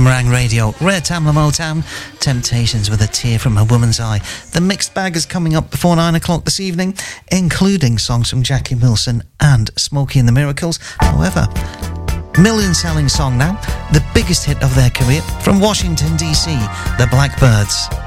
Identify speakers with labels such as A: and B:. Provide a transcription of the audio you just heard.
A: Boomerang Radio, Rare Tamla Motown, Temptations with a Tear from a Woman's Eye. The mixed bag is coming up before 9 o'clock this evening, including songs from Jackie Wilson and Smokey and the Miracles. However, million-selling song now, the biggest hit of their career, from Washington, D.C., the Blackbyrds.